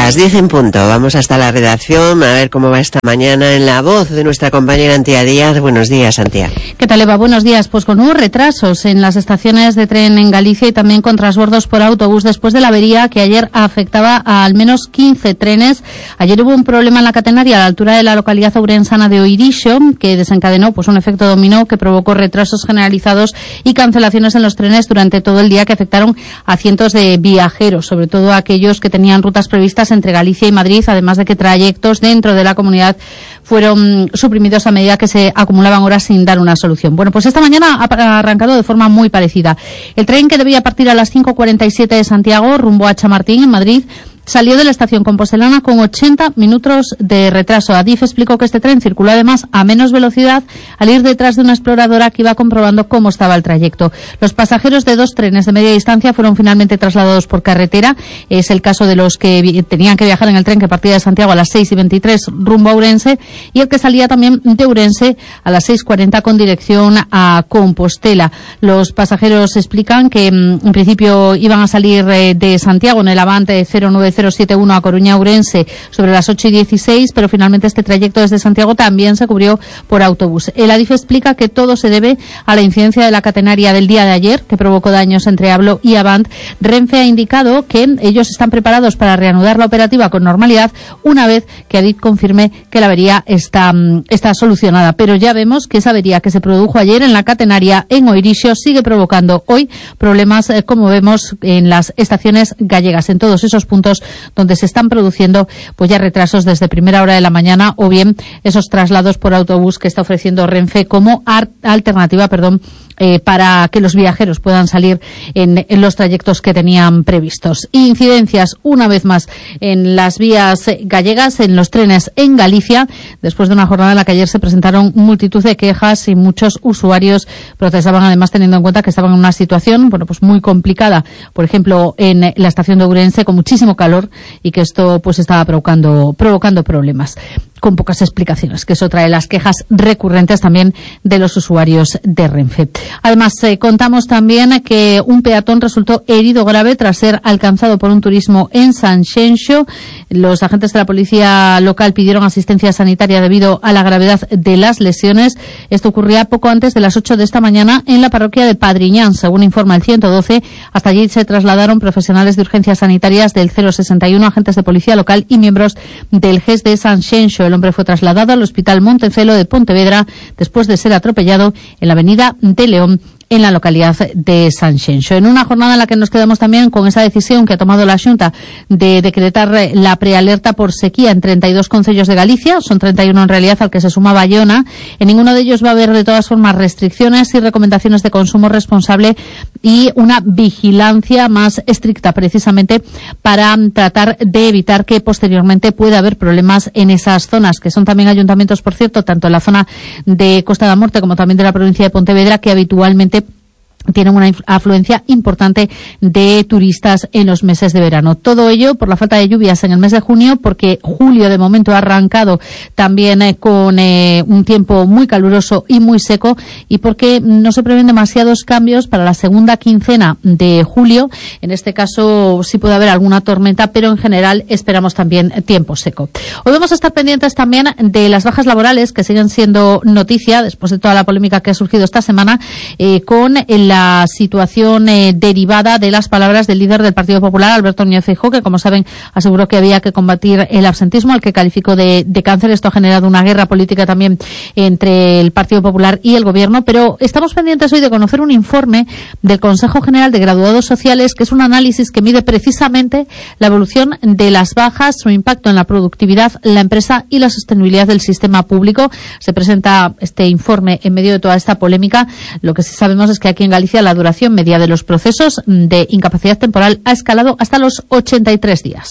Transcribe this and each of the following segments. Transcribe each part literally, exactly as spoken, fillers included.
Las diez en punto, vamos hasta la redacción a ver cómo va esta mañana en la voz de nuestra compañera Antía Díaz. Buenos días, Antía. ¿Qué tal, Eva? Buenos días. Pues con nuevos retrasos en las estaciones de tren en Galicia y también con transbordos por autobús después de la avería que ayer afectaba a al menos quince trenes. Ayer hubo un problema en la catenaria a la altura de la localidad ourensana de Oirixo que desencadenó pues un efecto dominó que provocó retrasos generalizados y cancelaciones en los trenes durante todo el día que afectaron a cientos de viajeros, sobre todo a aquellos que tenían rutas previstas entre Galicia y Madrid, además de que trayectos dentro de la comunidad fueron suprimidos a medida que se acumulaban horas sin dar una solución. Bueno, pues esta mañana ha arrancado de forma muy parecida. El tren que debía partir a las cinco cuarenta y siete de Santiago rumbo a Chamartín, en Madrid, salió de la estación compostelana con ochenta minutos de retraso. Adif explicó que este tren circuló además a menos velocidad al ir detrás de una exploradora que iba comprobando cómo estaba el trayecto. Los pasajeros de dos trenes de media distancia fueron finalmente trasladados por carretera. Es el caso de los que tenían que viajar en el tren que partía de Santiago a las seis y veintitrés rumbo a Ourense y el que salía también de Ourense a las seis cuarenta con dirección a Compostela. Los pasajeros explican que en principio iban a salir de Santiago en el Avante cero nueve cero siete uno a Coruña Ourense sobre las ocho y dieciséis, pero finalmente este trayecto desde Santiago también se cubrió por autobús. El Adif explica que todo se debe a la incidencia de la catenaria del día de ayer, que provocó daños entre Ablo y Avant. Renfe ha indicado que ellos están preparados para reanudar la operativa con normalidad una vez que Adif confirme que la avería está, está solucionada. Pero ya vemos que esa avería que se produjo ayer en la catenaria en Oirixo sigue provocando hoy problemas, eh, como vemos en las estaciones gallegas, en todos esos puntos donde se están produciendo pues ya retrasos desde primera hora de la mañana o bien esos traslados por autobús que está ofreciendo Renfe como alternativa, perdón, eh, para que los viajeros puedan salir en, en los trayectos que tenían previstos. Incidencias una vez más en las vías gallegas, en los trenes en Galicia, después de una jornada en la que ayer se presentaron multitud de quejas y muchos usuarios protestaban, además teniendo en cuenta que estaban en una situación, bueno, pues muy complicada, por ejemplo, en la estación de Ourense con muchísimo calor y que esto pues estaba provocando provocando problemas con pocas explicaciones, que eso trae las quejas recurrentes también de los usuarios de Renfe. Además, eh, contamos también que un peatón resultó herido grave tras ser alcanzado por un turismo en Sanxenxo. Los agentes de la policía local pidieron asistencia sanitaria debido a la gravedad de las lesiones. Esto ocurría poco antes de las ocho de esta mañana en la parroquia de Padriñán, según informa el ciento doce. Hasta allí se trasladaron profesionales de urgencias sanitarias del cero sesenta y uno, agentes de policía local y miembros del G E S de Sanxenxo. El hombre fue trasladado al Hospital Montecelo de Pontevedra después de ser atropellado en la avenida de León, en la localidad de Sanxenxo. En una jornada en la que nos quedamos también con esa decisión que ha tomado la Xunta de decretar la prealerta por sequía en treinta y dos concellos de Galicia, son treinta y uno en realidad, al que se suma Bayona. En ninguno de ellos va a haber de todas formas restricciones y recomendaciones de consumo responsable y una vigilancia más estricta, precisamente para tratar de evitar que posteriormente pueda haber problemas en esas zonas, que son también ayuntamientos, por cierto, tanto en la zona de Costa da Morte como también de la provincia de Pontevedra, que habitualmente tienen una afluencia importante de turistas en los meses de verano. Todo ello por la falta de lluvias en el mes de junio, porque julio de momento ha arrancado también eh, con eh, un tiempo muy caluroso y muy seco, y porque no se prevén demasiados cambios para la segunda quincena de julio. En este caso sí puede haber alguna tormenta, pero en general esperamos también tiempo seco. Hoy vamos a estar pendientes también de las bajas laborales, que siguen siendo noticia después de toda la polémica que ha surgido esta semana eh, con el la situación eh, derivada de las palabras del líder del Partido Popular, Alberto Núñez Feijóo, que, como saben, aseguró que había que combatir el absentismo, al que calificó de, de cáncer. Esto ha generado una guerra política también entre el Partido Popular y el Gobierno, pero estamos pendientes hoy de conocer un informe del Consejo General de Graduados Sociales, que es un análisis que mide precisamente la evolución de las bajas, su impacto en la productividad, la empresa y la sostenibilidad del sistema público. Se presenta este informe en medio de toda esta polémica. Lo que sí sabemos es que aquí en Galicia la duración media de los procesos de incapacidad temporal ha escalado hasta los ochenta y tres días.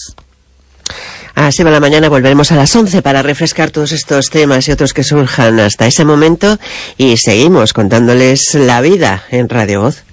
Así va la mañana, volveremos a las once para refrescar todos estos temas y otros que surjan hasta ese momento, y seguimos contándoles la vida en Radio Voz.